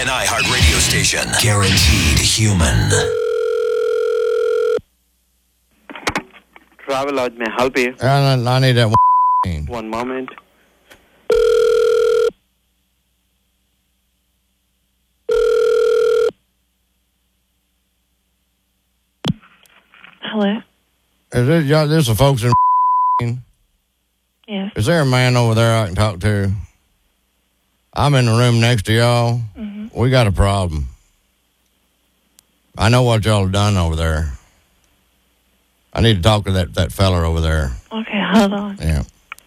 An iHeart radio station. Guaranteed human. Travelodge, may I help you? I need that One moment. Hello? Is this the folks in Yes. Is there a man over there I can talk to? I'm in the room next to y'all. Mm-hmm. We got a problem. I know what y'all have done over there. I need to talk to that fella over there. Okay, hold on. Yeah.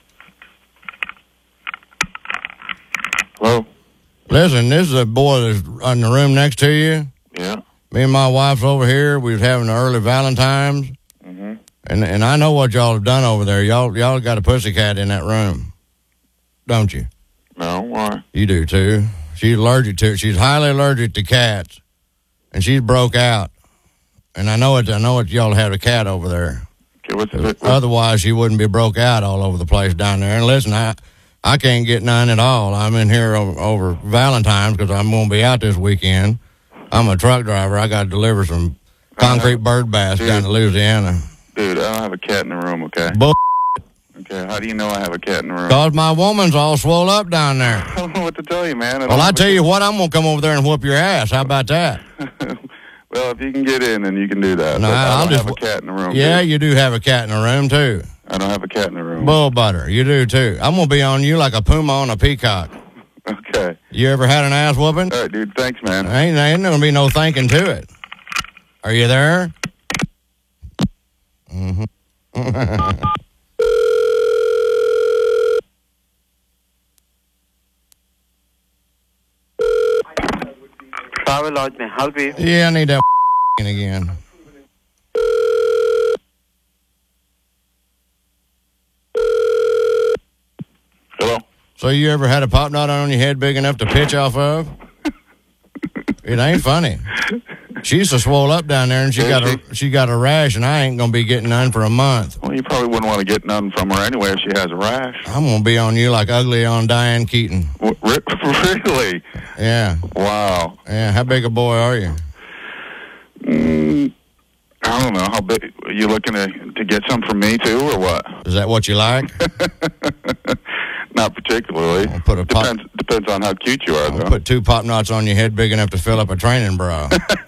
Hello? Listen, this is a boy that's in the room next to you. Yeah. Me and my wife's over here. We was having an early Valentine's. Mm-hmm. And I know what y'all have done over there. Y'all got a pussycat in that room. Don't you? No, why? You do, too. She's allergic to it. She's highly allergic to cats. And she's broke out. And I know it. Y'all have a cat over there. Okay, Otherwise, she wouldn't be broke out all over the place down there. And listen, I can't get none at all. I'm in here over Valentine's because I'm going to be out this weekend. I'm a truck driver. I got to deliver some concrete bird baths down to Louisiana. Dude, I don't have a cat in the room, okay? Okay, how do you know I have a cat in the room? Because my woman's all swole up down there. I don't know what to tell you, man. Well, I tell you what, I'm going to come over there and whoop your ass. How about that? Well, if you can get in, then you can do that. No, But I I'll don't just have a cat in the room. Yeah, dude. you do have a cat in the room, too. I don't have a cat in the room. Bull butter. You do, too. I'm going to be on you like a puma on a peacock. Okay. You ever had an ass whooping? All right, dude. Thanks, man. Ain't going to be no thinking to it. Are you there? Mm-hmm. Travelodge, may I help you? Yeah, I need that again. Hello? So you ever had a pop knot on your head big enough to pitch off of? It ain't funny. She's so swole up down there, and she got a rash, and I ain't gonna be getting none for a month. Well, you probably wouldn't want to get none from her anyway if she has a rash. I'm gonna be on you like ugly on Diane Keaton. Really? Yeah. Wow. Yeah. How big a boy are you? I don't know. How big? Are you looking to get some from me, too, or what? Is that what you like? Not particularly. I'll put a Depends on how cute you are, I'll though. put 2 pop knots on your head big enough to fill up a training bra.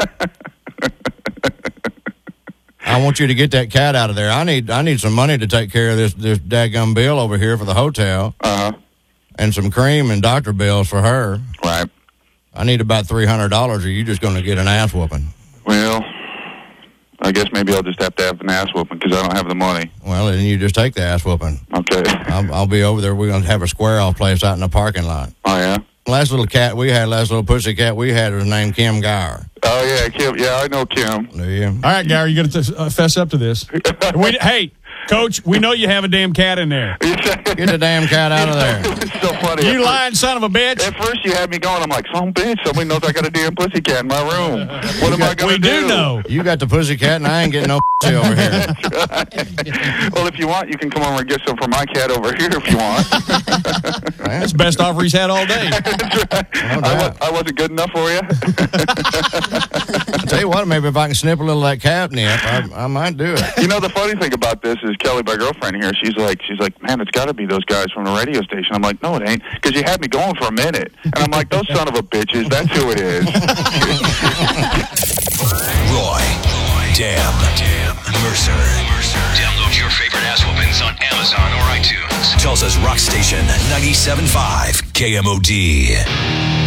I want you to get that cat out of there. I need some money to take care of this dadgum bill over here for the hotel. Uh-huh. And some cream and doctor bills for her. Right. I need about $300, or you just going to get an ass whooping. Well, I guess maybe I'll just have to have an ass whooping because I don't have the money. Well, then you just take the ass whooping. Okay. I'll be over there. We're going to have a square-off place out in the parking lot. Oh, yeah? Last little pussy cat we had was named Kim Gower. Oh, yeah, Kim. Yeah, I know Kim. Do you? All right, Gary, you got to fess up to this. Hey, Coach, we know you have a damn cat in there. Get the damn cat out of there. It's so funny. You lying son of a bitch. At first, you had me going. I'm like, son of a bitch, somebody knows I got a damn pussy cat in my room. What am I going to do? We do know. You got the pussy cat, and I ain't getting no pussy over here. Well, if you want, you can come over and get some for my cat over here if you want. That's the best offer he's had all day. I wasn't good enough for you. I'll tell you what, maybe if I can snip a little of that catnip, I might do it. You know, the funny thing about this is Kelly, my girlfriend here, she's like, man, it's got to be those guys from the radio station. I'm like, no, it ain't, because you had me going for a minute. And I'm like, those son of a bitches, that's who it is. Roy, Dam, Mercer. Download your favorite ass whoopings on Amazon or iTunes. Tulsa's Rock Station 97.5 KMOD.